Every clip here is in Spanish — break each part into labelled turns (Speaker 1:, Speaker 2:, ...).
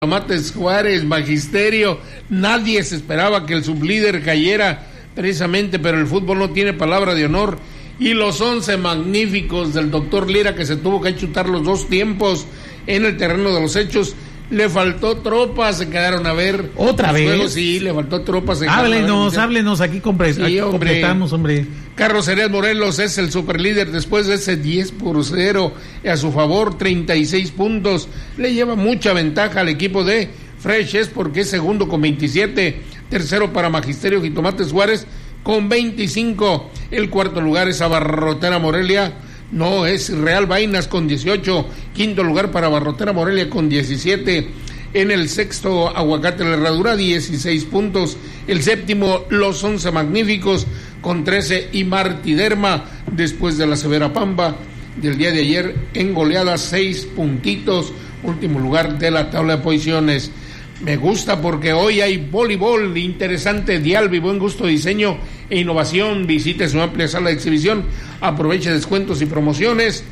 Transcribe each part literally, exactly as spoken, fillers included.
Speaker 1: Mates Juárez, Magisterio, nadie se esperaba que el sublíder cayera precisamente, pero el fútbol no tiene palabra de honor. Y los once magníficos del doctor Lira, que se tuvo que chutar los dos tiempos en el terreno de los hechos, le faltó tropa, se quedaron a ver.
Speaker 2: ¿Otra vez?
Speaker 1: Juegos, sí, le faltó tropa. Se
Speaker 2: háblenos, háblenos, aquí, compre, sí, aquí hombre. completamos, hombre.
Speaker 1: Carrocerías Morelos es el superlíder después de ese diez por cero a su favor, treinta y seis puntos. Le lleva mucha ventaja al equipo de Fresh, es porque es segundo con veintisiete, tercero para Magisterio Jitomates Juárez con veinticinco, el cuarto lugar es Abarrotera Morelia, no, es Real Vainas con dieciocho, quinto lugar para Abarrotera Morelia con diecisiete, en el sexto Aguacate La Herradura, dieciséis puntos, el séptimo Los Once Magníficos con trece y Martiderma, después de la severa pamba del día de ayer en goleada, seis puntitos, último lugar de la tabla de posiciones. Me gusta porque hoy hay voleibol interesante, Dialbi, buen gusto, diseño e innovación. Visite su amplia sala de exhibición, aproveche descuentos y promociones.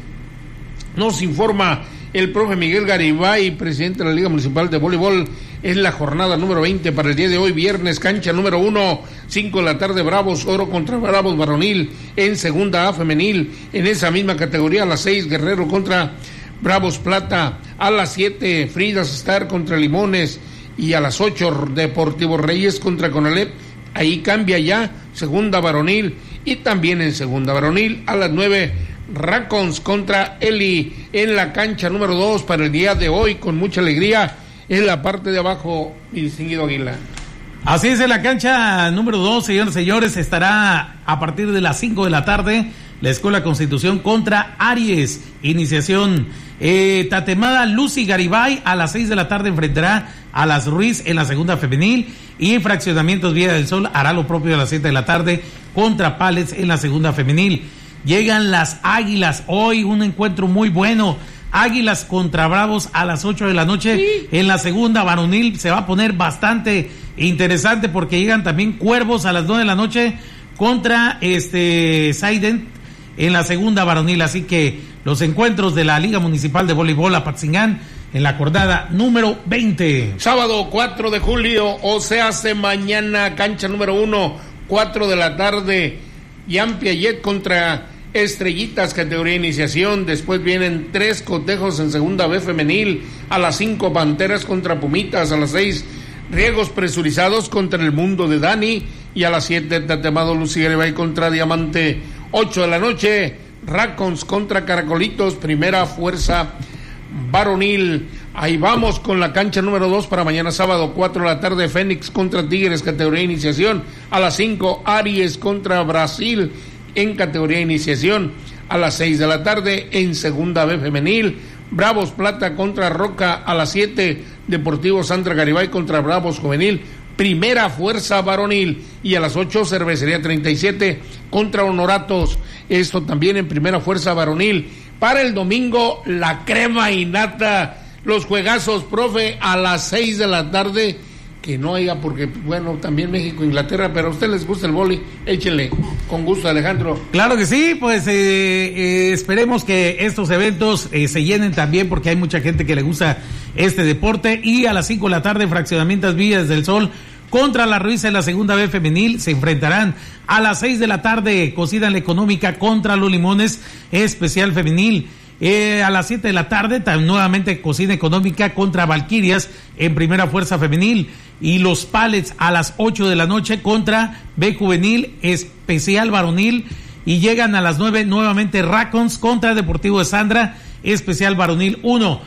Speaker 1: Nos informa el profe Miguel Garibay, presidente de la Liga Municipal de Voleibol. Es la jornada número veinte para el día de hoy, viernes, cancha número uno, cinco de la tarde, Bravos Oro contra Bravos Varonil, en segunda A femenil, en esa misma categoría, a las seis, Guerrero contra Bravos Plata, a las siete, Fridas Star contra Limones, y a las ocho, Deportivo Reyes contra Conalep. Ahí cambia ya, segunda varonil, y también en segunda varonil, a las nueve, Racons contra Eli, en la cancha número dos para el día de hoy, con mucha alegría, en la parte de abajo, mi distinguido Aguilar.
Speaker 2: Así es, en la cancha número dos, señores y señores, estará a partir de las cinco de la tarde, la Escuela Constitución contra Aries, iniciación. Eh, Tatemada Lucy Garibay a las seis de la tarde enfrentará a las Ruiz en la segunda femenil, y Fraccionamientos Villa del Sol hará lo propio a las siete de la tarde contra Pallets en la segunda femenil. Llegan las Águilas, hoy un encuentro muy bueno, Águilas contra Bravos a las ocho de la noche, sí. En la segunda varonil se va a poner bastante interesante porque llegan también Cuervos a las nueve de la noche contra este Saiden en la segunda varonil, así que los encuentros de la Liga Municipal de Voleibol Apatzingán en la jornada número veinte.
Speaker 1: Sábado cuatro de julio, o sea, hace mañana, cancha número uno, cuatro de la tarde, Jean Piaget contra Estrellitas, categoría de iniciación. Después vienen tres cotejos en segunda B femenil, a las cinco, Panteras contra Pumitas, a las seis, Riegos Presurizados contra el Mundo de Dani, y a las siete, Tatemado Lucy Garibay contra Diamante. Ocho de la noche, Racons contra Caracolitos, primera fuerza varonil. Ahí vamos con la cancha número dos para mañana sábado, cuatro de la tarde, Fénix contra Tigres, categoría de iniciación. A las cinco, Aries contra Brasil en categoría de iniciación. A las seis de la tarde, en segunda B femenil, Bravos Plata contra Roca. A las siete, Deportivo Sandra Garibay contra Bravos Juvenil, primera fuerza varonil. Y a las ocho, Cervecería treinta y siete contra Honoratos, esto también en primera fuerza varonil. Para el domingo, la crema innata, los juegazos, profe, a las seis de la tarde, que no haya, porque, bueno, también México, Inglaterra, pero a usted les gusta el vóley, échenle, con gusto, Alejandro.
Speaker 2: Claro que sí, pues eh, eh, esperemos que estos eventos eh, se llenen también, porque hay mucha gente que le gusta este deporte. Y a las cinco de la tarde, Fraccionamientos Villas del Sol contra la Ruiz en la segunda B femenil, se enfrentarán. A las seis de la tarde, Cocina La Económica contra los Limones, especial femenil. Eh, a las siete de la tarde, tam, nuevamente Cocina Económica contra Valquirias en primera fuerza femenil. Y los Pallets a las ocho de la noche contra B Juvenil, especial varonil. Y llegan a las nueve nuevamente Racons contra Deportivo de Sandra, especial varonil uno.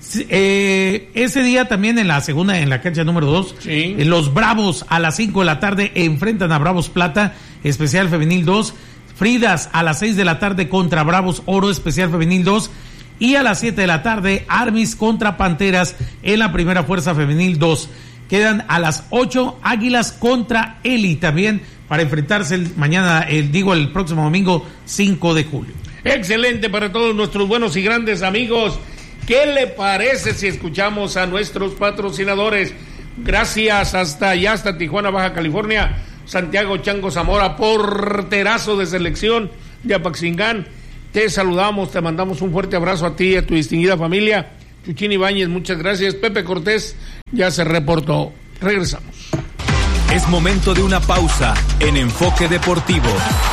Speaker 2: Eh, ese día también en la segunda, en la cancha número dos, sí. eh, los Bravos a las cinco de la tarde enfrentan a Bravos Plata, especial femenil dos. Fridas a las seis de la tarde contra Bravos Oro, especial femenil dos. Y a las siete de la tarde, Armis contra Panteras en la primera fuerza femenil dos. Quedan a las ocho, Águilas contra Eli también para enfrentarse el, mañana, el, digo el próximo domingo cinco de julio.
Speaker 1: Excelente para todos nuestros buenos y grandes amigos. ¿Qué le parece si escuchamos a nuestros patrocinadores? Gracias, hasta allá, hasta Tijuana, Baja California. Santiago Chango Zamora, porterazo de selección de Apatzingán. Te saludamos, te mandamos un fuerte abrazo a ti y a tu distinguida familia. Chuchín Ibáñez, muchas gracias. Pepe Cortés ya se reportó. Regresamos.
Speaker 3: Es momento de una pausa en Enfoque Deportivo.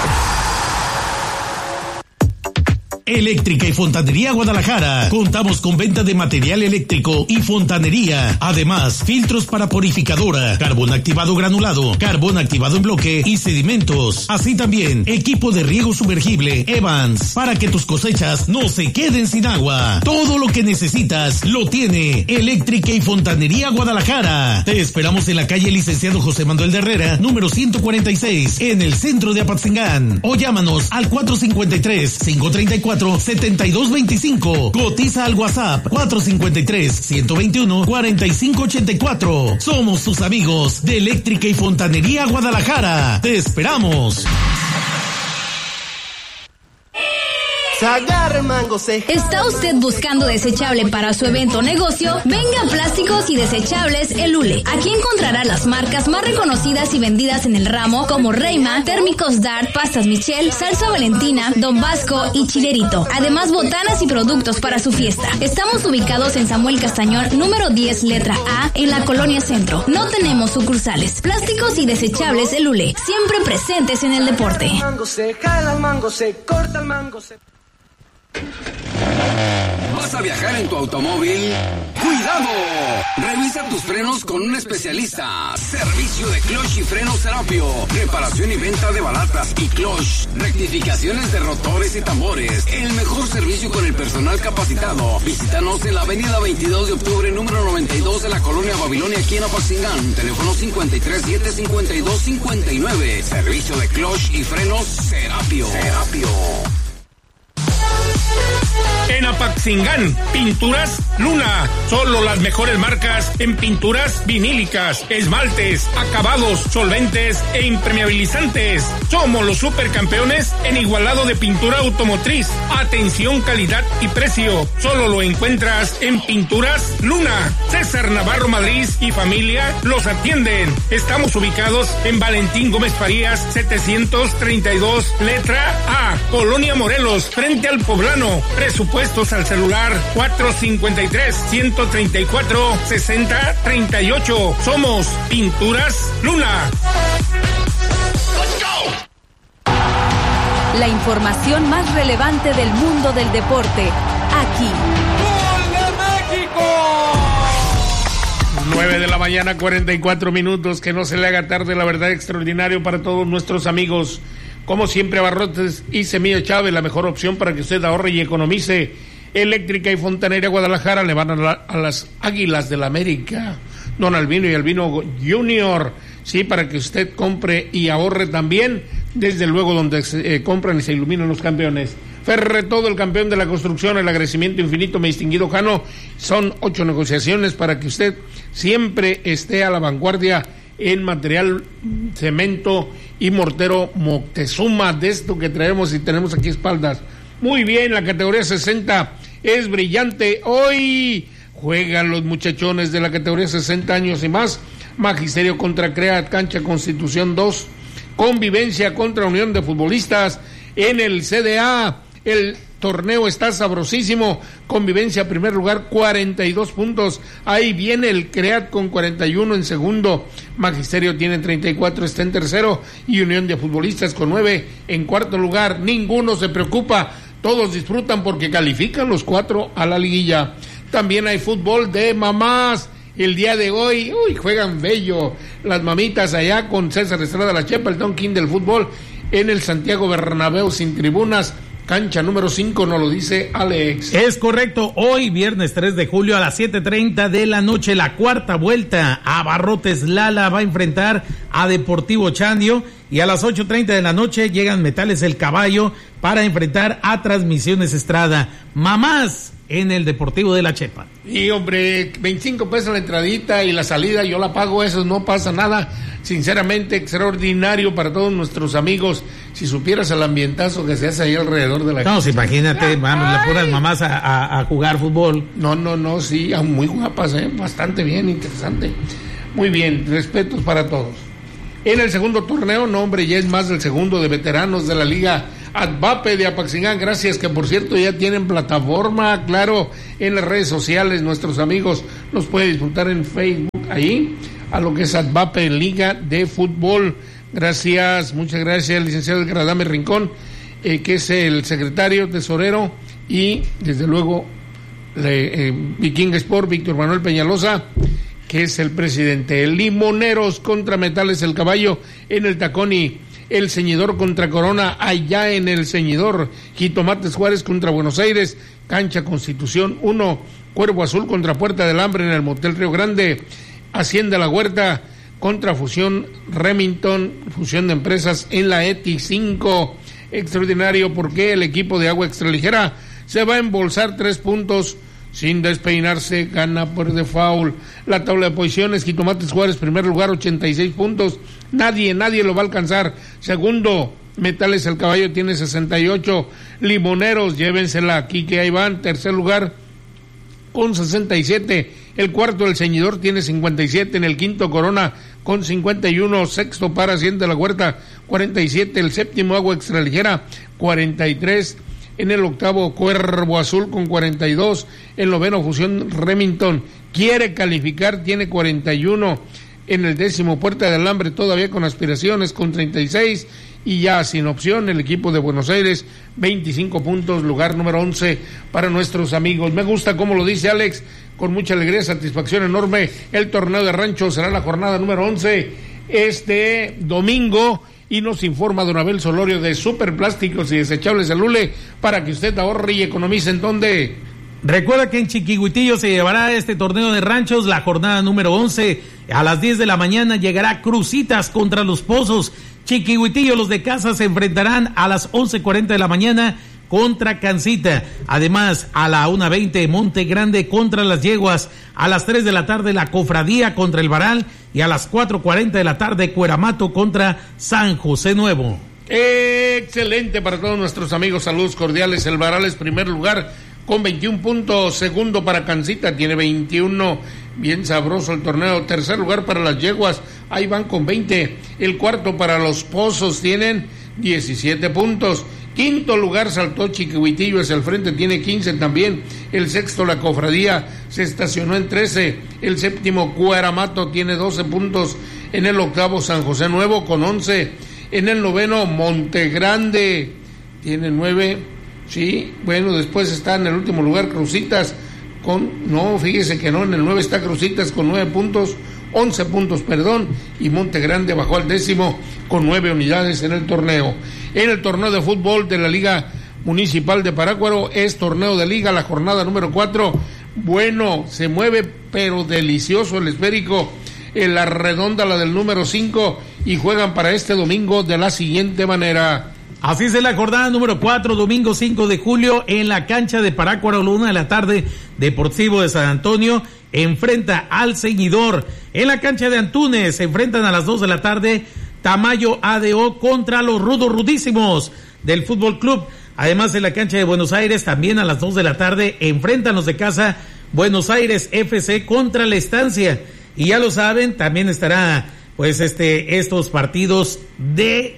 Speaker 4: Eléctrica y Fontanería Guadalajara. Contamos con venta de material eléctrico y fontanería. Además, filtros para purificadora, carbón activado granulado, carbón activado en bloque y sedimentos. Así también, equipo de riego sumergible Evans, para que tus cosechas no se queden sin agua. Todo lo que necesitas lo tiene Eléctrica y Fontanería Guadalajara. Te esperamos en la calle Licenciado José Manuel de Herrera, número ciento cuarenta y seis, en el centro de Apatzingán. O llámanos al cuatro cinco tres, cinco tres cuatro, siete dos dos cinco. Cotiza al WhatsApp cuatro cinco tres, uno dos uno, cuatro cinco ocho cuatro. Somos tus amigos de Eléctrica y Fontanería Guadalajara. Te esperamos.
Speaker 5: ¿Está usted buscando desechable para su evento o negocio? Venga a Plásticos y Desechables El Ule. Aquí encontrará las marcas más reconocidas y vendidas en el ramo, como Reima, Térmicos Dart, Pastas Michel, Salsa Valentina, Don Vasco y Chilerito. Además, botanas y productos para su fiesta. Estamos ubicados en Samuel Castañón, número diez, letra A, en la Colonia Centro. No tenemos sucursales. Plásticos y Desechables El Ule, siempre presentes en el deporte.
Speaker 6: El mango se jala, el mango se corta, el mango se...
Speaker 7: ¿Vas a viajar en tu automóvil? ¡Cuidado! Revisa tus frenos con un especialista. Servicio de clutch y frenos Serapio. Reparación y venta de balatas y clutch. Rectificaciones de rotores y tambores. El mejor servicio con el personal capacitado. Visítanos en la avenida veintidós de octubre, número noventa y dos de la colonia Babilonia, aquí en Apatzingán. Teléfono cincuenta y tres, siete cincuenta y dos, cincuenta y nueve. Servicio de clutch y frenos Serapio. Serapio.
Speaker 1: En Apatzingán, Pinturas Luna. Solo las mejores marcas en pinturas vinílicas, esmaltes, acabados, solventes e impermeabilizantes. Somos los supercampeones en igualado de pintura automotriz. Atención, calidad y precio. Solo lo encuentras en Pinturas Luna. César Navarro Madrid y familia los atienden. Estamos ubicados en Valentín Gómez Farías, setecientos treinta y dos, letra A, Colonia Morelos, frente al Poblano. Presupuestos al celular cuatro cinco tres, uno tres cuatro, seis cero tres ocho. Somos Pinturas Luna.
Speaker 8: La información más relevante del mundo del deporte, aquí.
Speaker 1: ¡Gol de México! nueve de la mañana, cuarenta y cuatro minutos. Que no se le haga tarde, la verdad, extraordinario para todos nuestros amigos. Como siempre, Abarrotes y Semilla Chávez, la mejor opción para que usted ahorre y economice. Eléctrica y Fontanería Guadalajara le van a, la, a las Águilas del la América. Don Albino y Albino Junior, sí, para que usted compre y ahorre también, desde luego donde se eh, compran y se iluminan los campeones. Ferretodo, el campeón de la construcción, el agradecimiento infinito, mi distinguido Jano. Son ocho negociaciones para que usted siempre esté a la vanguardia en material, cemento y mortero Moctezuma, de esto que traemos y tenemos aquí espaldas. Muy bien, la categoría sesenta es brillante. Hoy juegan los muchachones de la categoría sesenta años y más. Magisterio contra CREA, cancha Constitución dos. Convivencia contra Unión de Futbolistas en el C D A. El torneo está sabrosísimo. Convivencia primer lugar, cuarenta y dos puntos. Ahí viene el CREAT con cuarenta y uno en segundo. Magisterio tiene treinta y cuatro, está en tercero. Y Unión de Futbolistas con nueve en cuarto lugar. Ninguno se preocupa. Todos disfrutan porque califican los cuatro a la liguilla. También hay fútbol de mamás. El día de hoy, uy, juegan bello las mamitas allá con César Estrada La Chepa, el Don King del fútbol, en el Santiago Bernabéu sin tribunas. Cancha número cinco, nos lo dice Alex.
Speaker 2: Es correcto, hoy viernes tres de julio a las siete treinta de la noche, la cuarta vuelta. Abarrotes Lala va a enfrentar a Deportivo Chandio, y a las ocho treinta de la noche llegan Metales El Caballo para enfrentar a Transmisiones Estrada. Mamás en el Deportivo de La Chepa.
Speaker 1: Y hombre, veinticinco pesos la entradita y la salida, yo la pago, eso no pasa nada. Sinceramente, extraordinario para todos nuestros amigos. Si supieras el ambientazo que se hace ahí alrededor de la
Speaker 2: No, si imagínate, vamos, las puras mamás a, a, a jugar fútbol.
Speaker 1: No, no, no, sí, muy guapas, ¿eh? Bastante bien, interesante. Muy bien, respetos para todos. En el segundo torneo, no hombre, ya es más del segundo de veteranos de la Liga Advape de Apaxingán, gracias, que por cierto ya tienen plataforma, claro, en las redes sociales, nuestros amigos los pueden disfrutar en Facebook, ahí, a lo que es Advape Liga de Fútbol. Gracias, muchas gracias, licenciado Edgar Adame Rincón, eh, que es el secretario tesorero, y desde luego le, eh, Viking Sport, Víctor Manuel Peñalosa, que es el presidente. El Limoneros contra Metales El Caballo en el Taconi. El Ceñidor contra Corona allá en el Ceñidor. Jitomates Juárez contra Buenos Aires. Cancha Constitución uno. Cuervo Azul contra Puerta del Hambre en el Motel Río Grande. Hacienda La Huerta contra Fusión Remington, fusión de empresas en la E T I cinco. Extraordinario porque el equipo de Agua Extraligera se va a embolsar tres puntos sin despeinarse, gana por default. La tabla de posiciones, Jitomates Juárez, primer lugar, ochenta y seis puntos. Nadie, nadie lo va a alcanzar. Segundo, Metales El Caballo tiene sesenta y ocho. Limoneros, llévensela aquí que ahí van. Tercer lugar, con sesenta y siete. El cuarto, El Ceñidor, tiene cincuenta y siete. En el quinto, Corona, con cincuenta y uno. Sexto, para Hacienda La Huerta, cuarenta y siete. El séptimo, Agua Extraligera, cuarenta y tres. En el octavo, Cuervo Azul con cuarenta y dos. El noveno, Fusión Remington, quiere calificar, tiene cuarenta y uno. En el décimo, Puerta del Hambre, todavía con aspiraciones, con treinta y seis. Y ya sin opción, el equipo de Buenos Aires, veinticinco puntos, lugar número once para nuestros amigos. Me gusta como lo dice Alex, con mucha alegría, satisfacción enorme. El torneo de rancho será la jornada número once este domingo. Y nos informa don Abel Solorio de Superplásticos y Desechables de Lule, para que usted ahorre y economice. ¿En dónde?
Speaker 2: Recuerda que en Chiquihuitillo se llevará este torneo de ranchos, la jornada número once. A las diez de la mañana llegará Cruzitas contra Los Pozos. Chiquihuitillo, los de casa, se enfrentarán a las once cuarenta de la mañana contra Cancita. Además, a la una veinte, Monte Grande contra Las Yeguas. A las tres de la tarde, La Cofradía contra El Varal. Y a las cuatro cuarenta de la tarde, Cueramato contra San José Nuevo.
Speaker 1: Excelente para todos nuestros amigos, saludos cordiales. El Varal es primer lugar con veintiún puntos, segundo para Cancita, tiene veintiuno, bien sabroso el torneo. Tercer lugar para Las Yeguas, ahí van con veinte. El cuarto para Los Pozos, tienen diecisiete puntos. Quinto lugar saltó Chiquihuitillo hacia el frente, tiene quince también. El sexto, La Cofradía, se estacionó en trece. El séptimo, Cueramato, tiene doce puntos. En el octavo, San José Nuevo con once. En el noveno, Monte Grande, tiene nueve. Sí, bueno, después está en el último lugar Cruzitas con, no, fíjese que no, en el nueve está Cruzitas con nueve puntos. once puntos, perdón, y Monte Grande bajó al décimo con nueve unidades en el torneo. En el torneo de fútbol de la Liga Municipal de Parácuaro, es torneo de liga, la jornada número cuatro. Bueno, se mueve, pero delicioso el esférico, en la redonda, la del número cinco, y juegan para este domingo de la siguiente manera.
Speaker 2: Así es la jornada número cuatro, domingo cinco de julio, en la cancha de Parácuaro, a la una de la tarde, Deportivo de San Antonio enfrenta al Ceñidor. En la cancha de Antunes se enfrentan a las dos de la tarde, Tamayo A D O contra los rudos rudísimos del Fútbol Club. Además, en la cancha de Buenos Aires, también a las dos de la tarde, enfrentan los de casa Buenos Aires F C contra La Estancia. Y ya lo saben, también estará, pues, este, estos partidos de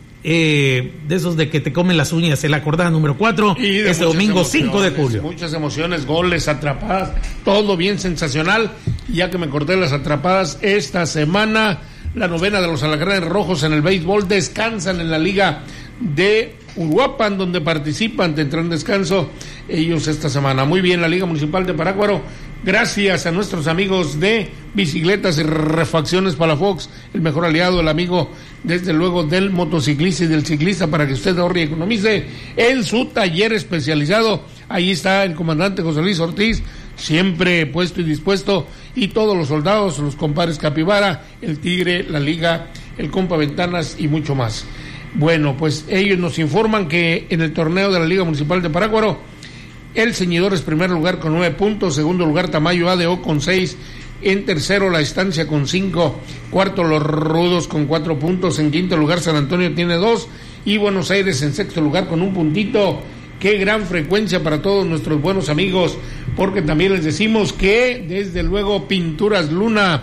Speaker 2: Eh, de esos de que te comen las uñas, en la jornada número cuatro, este domingo cinco de julio.
Speaker 1: Muchas emociones, goles, atrapadas, todo bien sensacional. Ya que me corté las atrapadas esta semana, la novena de los Alacranes Rojos en el béisbol descansan en la Liga de Uruapan, donde participan, tendrán descanso ellos esta semana. Muy bien, la Liga Municipal de Parácuaro, gracias a nuestros amigos de Bicicletas y Refacciones Palafox, el mejor aliado, el amigo, desde luego, del motociclista y del ciclista, para que usted ahorre y economice en su taller especializado. Ahí está el comandante José Luis Ortiz, siempre puesto y dispuesto, y todos los soldados, los compadres Capibara, el Tigre, la Liga, el Compa Ventanas y mucho más. Bueno, pues ellos nos informan que en el torneo de la Liga Municipal de Parácuaro, el Ceñidor es primer lugar con nueve puntos, segundo lugar Tamayo A D O con seis, en tercero La Estancia con cinco, cuarto Los Rudos con cuatro puntos, en quinto lugar San Antonio tiene dos, y Buenos Aires en sexto lugar con un puntito. Qué gran frecuencia para todos nuestros buenos amigos, porque también les decimos que desde luego Pinturas Luna,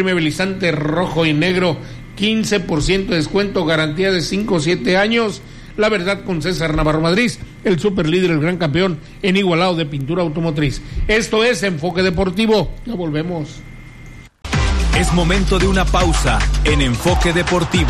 Speaker 1: impermeabilizante rojo y negro, quince por ciento de descuento, garantía de cinco o siete años. La Verdad con César Navarro Madrid, el superlíder, el gran campeón en igualado de pintura automotriz. Esto es Enfoque Deportivo. Ya volvemos.
Speaker 3: Es momento de una pausa en Enfoque Deportivo.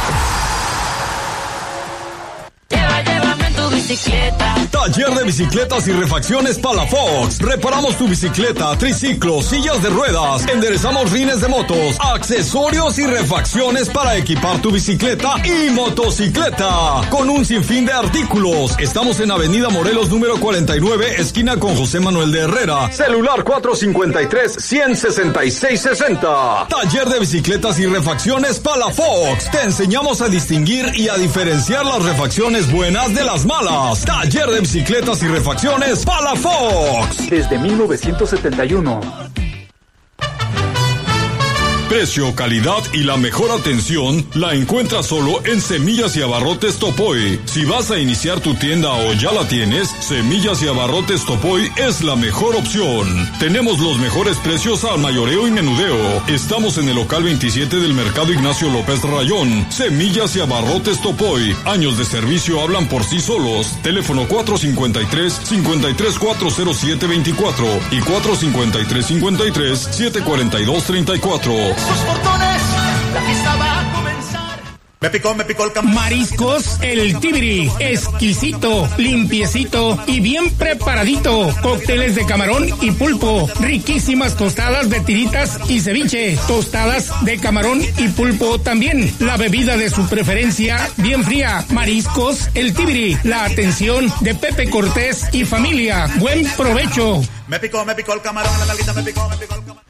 Speaker 9: Lleva, llévame en tu bicicleta.
Speaker 10: Taller de bicicletas y refacciones Palafox. Reparamos tu bicicleta, triciclo, sillas de ruedas. Enderezamos rines de motos, accesorios y refacciones para equipar tu bicicleta y motocicleta. Con un sinfín de artículos. Estamos en Avenida Morelos número cuarenta y nueve, esquina con José Manuel de Herrera. Celular cuatro cinco tres, uno cero seis seis seis cero. Taller de bicicletas y refacciones Palafox. Te enseñamos a distinguir y a diferenciar las refacciones buenas de las malas. Taller de bicicletas y refacciones Palafox.
Speaker 11: Desde mil novecientos setenta y uno.
Speaker 10: Precio, calidad y la mejor atención la encuentras solo en Semillas y Abarrotes Topoy. Si vas a iniciar tu tienda o ya la tienes, Semillas y Abarrotes Topoy es la mejor opción. Tenemos los mejores precios al mayoreo y menudeo. Estamos en el local veintisiete del Mercado Ignacio López Rayón. Semillas y Abarrotes Topoy. Años de servicio hablan por sí solos. Teléfono cuatro cinco tres, cinco tres cuatro cero siete veinticuatro y cuatro cinco tres, cinco tres, siete cuatro dos treinta y cuatro.
Speaker 12: Sus portones, la fiesta va a comenzar. Me picó, me picó el camarón.
Speaker 13: Mariscos El Tibiri, exquisito, limpiecito y bien preparadito. Cócteles de camarón y pulpo, riquísimas tostadas de tiritas y ceviche, tostadas de camarón y pulpo también. La bebida de su preferencia, bien fría. Mariscos El Tibiri, la atención de Pepe Cortés y familia. Buen provecho.
Speaker 12: Me picó, me picó el camarón, la nalguita me picó, me picó el camarón.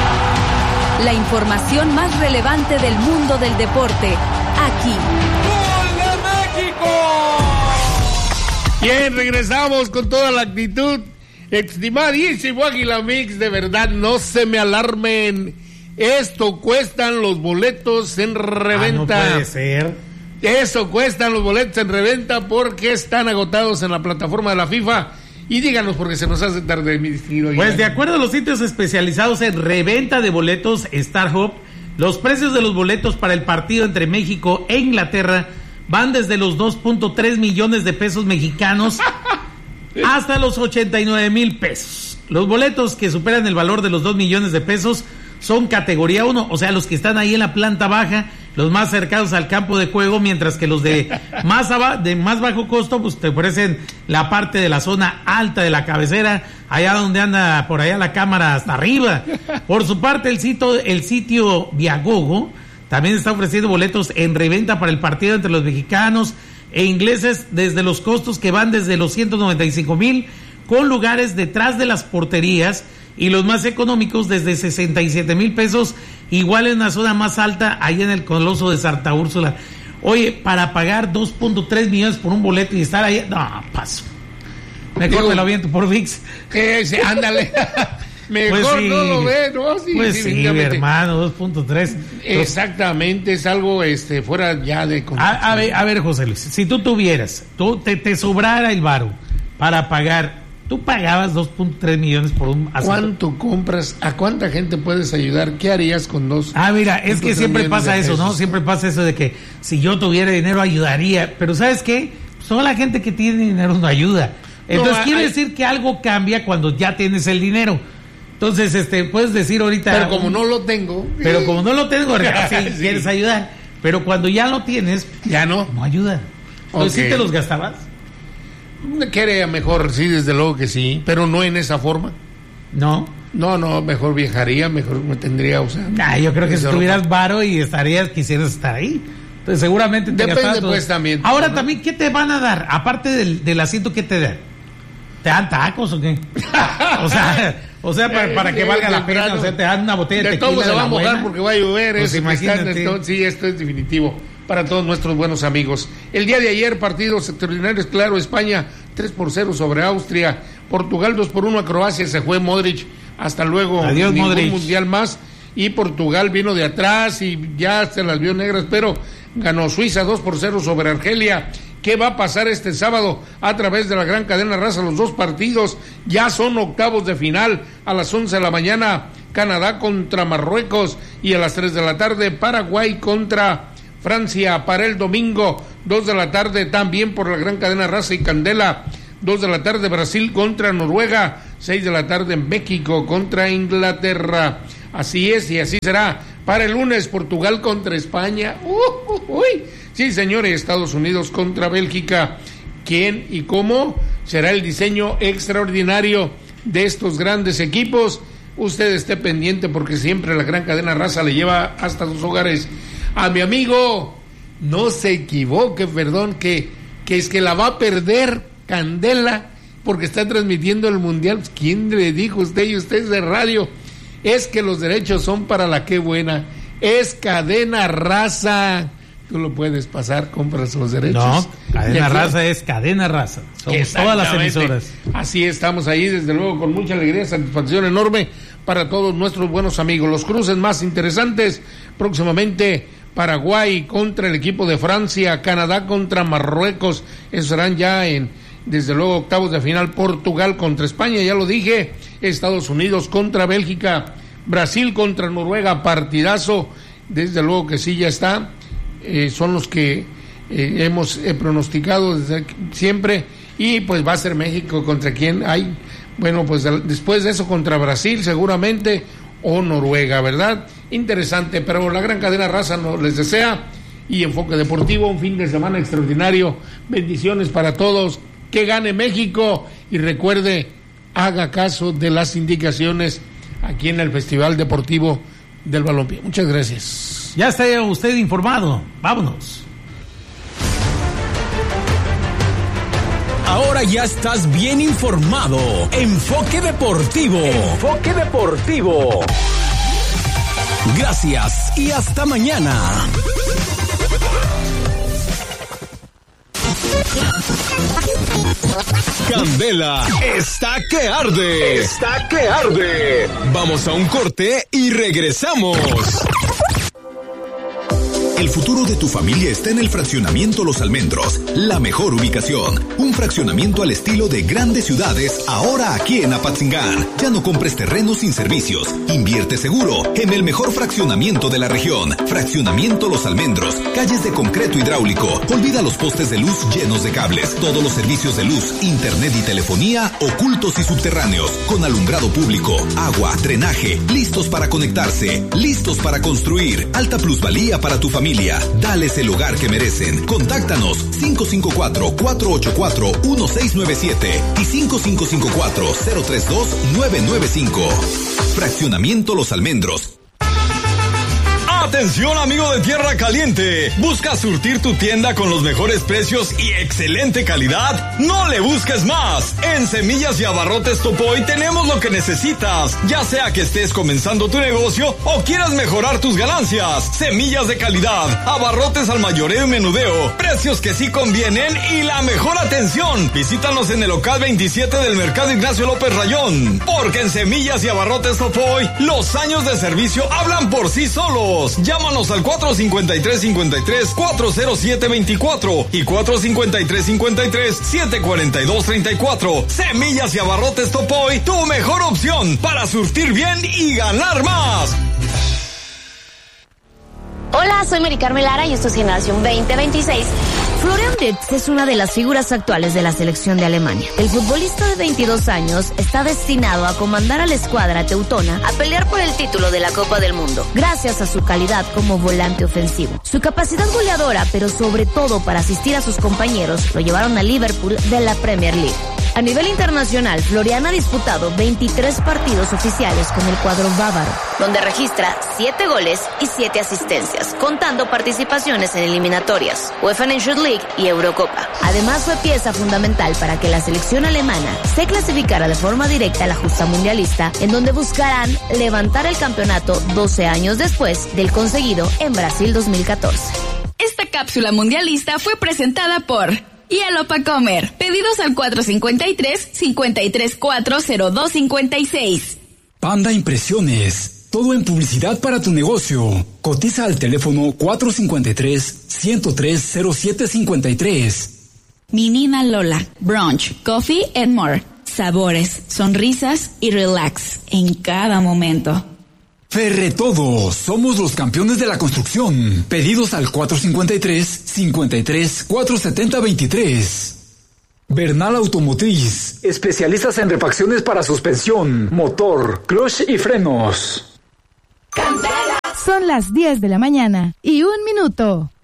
Speaker 8: La información más relevante del mundo del deporte, aquí.
Speaker 1: ¡Gol de México! Bien, regresamos con toda la actitud. Estimadísimo Águila Mix, de verdad, no se me alarmen. Esto cuestan los boletos en reventa.
Speaker 2: Ah, no puede ser.
Speaker 1: Eso cuestan los boletos en reventa porque están agotados en la plataforma de la FIFA. Y díganos, porque se nos hace tarde, mi distinguido.
Speaker 2: Pues de acuerdo a los sitios especializados en reventa de boletos StarHub, los precios de los boletos para el partido entre México e Inglaterra van desde los dos punto tres millones de pesos mexicanos hasta los ochenta y nueve mil pesos. Los boletos que superan el valor de los dos millones de pesos son categoría uno, o sea, los que están ahí en la planta baja, los más cercanos al campo de juego, mientras que los de más aba- de más bajo costo, pues te ofrecen la parte de la zona alta de la cabecera, allá donde anda por allá la cámara hasta arriba. Por su parte, el sitio, el sitio Viagogo también está ofreciendo boletos en reventa para el partido entre los mexicanos e ingleses, desde los costos que van desde los ciento noventa y cinco mil, con lugares detrás de las porterías, y los más económicos desde sesenta y siete mil pesos, igual en una zona más alta, ahí en el Coloso de Santa Úrsula. Oye, para pagar dos punto tres millones por un boleto y estar ahí, no, paso. Mejor Digo, me lo aviento por ViX.
Speaker 1: Eh, sí, ándale. Mejor
Speaker 2: pues sí,
Speaker 1: no lo ve, ¿no? Sí,
Speaker 2: pues sí, mi hermano, dos punto tres.
Speaker 1: Exactamente, es algo este fuera ya de...
Speaker 2: A, a, ver, a ver, José Luis, si tú tuvieras, tú te, te sobrara el varo para pagar... Tú pagabas dos punto tres millones por un asunto.
Speaker 1: ¿Cuánto compras? ¿A cuánta gente puedes ayudar? ¿Qué harías con dos?
Speaker 2: Ah, mira, es que siempre pasa eso, ¿no? Siempre pasa eso de que si yo tuviera dinero ayudaría. Pero ¿sabes qué? Solo la gente que tiene dinero no ayuda. Entonces no, quiere hay... decir que algo cambia cuando ya tienes el dinero. Entonces, este, puedes decir ahorita...
Speaker 1: Pero como no lo tengo...
Speaker 2: Pero como no lo tengo, sí, sí. Quieres ayudar. Pero cuando ya lo tienes...
Speaker 1: Ya no.
Speaker 2: No ayuda. Entonces, okay. ¿Sí te los gastabas?
Speaker 1: Quería mejor, sí, desde luego que sí, pero no en esa forma.
Speaker 2: ¿No?
Speaker 1: No, no, mejor viajaría, mejor me tendría, o sea...
Speaker 2: Ah, yo creo que si tuvieras varo y estarías, quisieras estar ahí. Entonces seguramente te
Speaker 1: Depende pues también.
Speaker 2: Ahora ¿no? También, ¿qué te van a dar? Aparte del, del asiento, ¿qué te dan? ¿Te dan tacos o qué? o sea... O sea, para, para que valga la pena, o sea, te dan una botella de, de tequila.
Speaker 1: Todo se va a mojar porque va a llover.
Speaker 2: Pues
Speaker 1: imagínate. Sí, esto es definitivo para todos nuestros buenos amigos. El día de ayer, partidos extraordinarios, claro, España tres por cero sobre Austria, Portugal dos por uno a Croacia, se fue Modric, hasta luego.
Speaker 2: Adiós,
Speaker 1: ningún
Speaker 2: Modric.
Speaker 1: Mundial más, y Portugal vino de atrás y ya se las vio negras, pero ganó Suiza dos por cero sobre Argelia. ¿Qué va a pasar este sábado a través de la gran cadena Raza? Los dos partidos ya son octavos de final. A las once de la mañana, Canadá contra Marruecos, y a las tres de la tarde, Paraguay contra Francia. Para el domingo, dos de la tarde también por la gran cadena Raza y Candela. dos de la tarde Brasil contra Noruega, seis de la tarde México contra Inglaterra. Así es y así será. Para el lunes Portugal contra España. Uh, uh, uy. Sí, señores, Estados Unidos contra Bélgica. ¿Quién y cómo será el diseño extraordinario de estos grandes equipos? Usted esté pendiente porque siempre la gran cadena Raza le lleva hasta sus hogares. A mi amigo, no se equivoque, perdón, que, que es que la va a perder Candela porque está transmitiendo el Mundial. ¿Quién le dijo usted? Y usted es de radio. Es que los derechos son para la que buena. Es Cadena Raza. Tú lo puedes pasar, compras los derechos.
Speaker 2: No, Cadena Raza es Cadena Raza. Somos todas las emisoras.
Speaker 1: Así estamos ahí, desde luego, con mucha alegría, satisfacción enorme para todos nuestros buenos amigos. Los cruces más interesantes, próximamente Paraguay contra el equipo de Francia, Canadá contra Marruecos, esos serán ya en, desde luego, octavos de final. Portugal contra España, ya lo dije, Estados Unidos contra Bélgica, Brasil contra Noruega, partidazo, desde luego que sí, ya está. Eh, son los que eh, hemos eh, pronosticado desde siempre, y pues va a ser México contra quien hay, bueno, pues después de eso contra Brasil seguramente, o Noruega, ¿verdad? Interesante, pero la gran cadena Raza nos les desea, y Enfoque Deportivo, un fin de semana extraordinario, bendiciones para todos, que gane México, y recuerde, haga caso de las indicaciones aquí en el Festival Deportivo del Balompié. Muchas gracias.
Speaker 2: Ya está usted informado. Vámonos.
Speaker 3: Ahora ya estás bien informado. Enfoque Deportivo.
Speaker 7: Enfoque Deportivo.
Speaker 3: Gracias y hasta mañana. Candela está que arde.
Speaker 7: Está que arde.
Speaker 3: Vamos a un corte y regresamos.
Speaker 14: El futuro de tu familia está en el Fraccionamiento Los Almendros, la mejor ubicación. Un fraccionamiento al estilo de grandes ciudades, ahora aquí en Apatzingán. Ya no compres terrenos sin servicios. Invierte seguro en el mejor fraccionamiento de la región. Fraccionamiento Los Almendros, calles de concreto hidráulico. Olvida los postes de luz llenos de cables. Todos los servicios de luz, internet y telefonía ocultos y subterráneos. Con alumbrado público, agua, drenaje, listos para conectarse, listos para construir. Alta plusvalía para tu familia. Dales el hogar que merecen. Contáctanos cinco cinco cuatro, cuatro ocho cuatro, uno seis nueve siete y cinco cinco cinco cuatro, cero tres dos, nueve nueve cinco. Fraccionamiento Los Almendros.
Speaker 10: Atención, amigo de Tierra Caliente. ¿Buscas surtir tu tienda con los mejores precios y excelente calidad? No le busques más. En Semillas y Abarrotes Topoy tenemos lo que necesitas, ya sea que estés comenzando tu negocio o quieras mejorar tus ganancias. Semillas de calidad, abarrotes al mayoreo y menudeo, precios que sí convienen y la mejor atención. Visítanos en el local veintisiete del Mercado Ignacio López Rayón, porque en Semillas y Abarrotes Topoy los años de servicio hablan por sí solos. Llámanos al cuatro cinco tres, cinco tres, cuatro cero siete dos cuatro y cuatro cinco tres, cinco tres, siete cuatro dos tres cuatro. Semillas y Abarrotes Topoy, tu mejor opción para surtir bien y ganar más.
Speaker 15: Hola, soy Mari Carmen Lara y esto es Generación veinte veintiséis. Florian Wirtz es una de las figuras actuales de la selección de Alemania. El futbolista de veintidós años está destinado a comandar a la escuadra teutona a pelear por el título de la Copa del Mundo, gracias a su calidad como volante ofensivo. Su capacidad goleadora, pero sobre todo para asistir a sus compañeros, lo llevaron a Liverpool de la Premier League. A nivel internacional, Florian ha disputado veintitrés partidos oficiales con el cuadro bávaro, donde registra siete goles y siete asistencias, contando participaciones en eliminatorias, UEFA Nations League y Eurocopa. Además, fue pieza fundamental para que la selección alemana se clasificara de forma directa a la justa mundialista, en donde buscarán levantar el campeonato doce años después del conseguido en Brasil dos mil catorce.
Speaker 5: Esta cápsula mundialista fue presentada por Hielo pa' Comer. Pedidos al cuatro cinco tres, cinco tres cuatro, cero dos cinco seis.
Speaker 16: Panda Impresiones. Todo en publicidad para tu negocio. Cotiza al teléfono cuatro cinco tres, ciento tres, cero siete cinco tres.
Speaker 5: Menina Lola. Brunch, coffee and more. Sabores, sonrisas y relax en cada momento.
Speaker 16: Ferretodo, somos los campeones de la construcción. Pedidos al cuatro cincuenta y tres, cincuenta y tres, cuatro setenta, veintitrés. Bernal Automotriz, especialistas en refacciones para suspensión, motor, clutch y frenos.
Speaker 17: Son las diez de la mañana y un minuto.